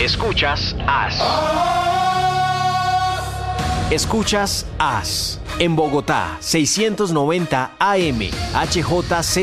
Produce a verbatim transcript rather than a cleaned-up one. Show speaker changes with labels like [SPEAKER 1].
[SPEAKER 1] Escuchas As. Escuchas As. En Bogotá, seiscientos noventa A M, H J C